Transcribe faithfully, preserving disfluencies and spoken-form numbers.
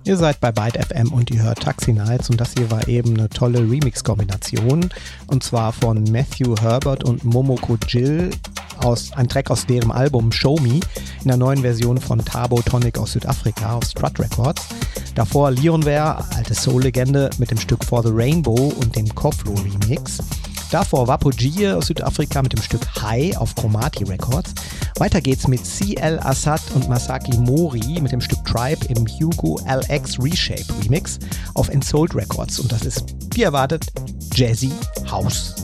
Ihr seid bei Byte F M und ihr hört Taxi Nights und das hier war eben eine tolle Remix-Kombination und zwar von Matthew Herbert und Momoko Jill, aus, ein Track aus deren Album Show Me in der neuen Version von Thabo Tonic aus Südafrika auf Strut Records. Davor Lionware, alte Soul-Legende mit dem Stück For the Rainbow und dem Koflo Remix. Davor Wapojie aus Südafrika mit dem Stück High auf Chromati Records. Weiter geht's mit C L Assad und Masaki Mori mit dem Stück Tribe im Hugo L X Reshape Remix auf Ensouled Records. Und das ist, wie erwartet, Jazzy House.